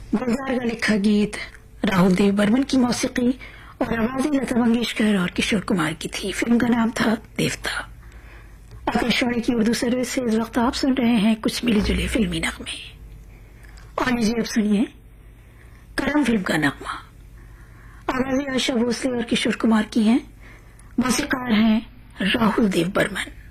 गुलजार का लिखा गीत राहुल देव बर्मन की मौसीकी और आवाजें लता मंगेशकर और किशोर कुमार की थी। फिल्म का नाम था देवता। आकाशवाणी की उर्दू सर्विस से इस वक्त आप सुन रहे हैं कुछ मिले जुले फिल्मी नगमे। और लीजिए अब सुनिए करम फिल्म का नगमा। आवाजें आशा भोसले और किशोर कुमार की हैं, मौसीकार हैं राहुल देव बर्मन।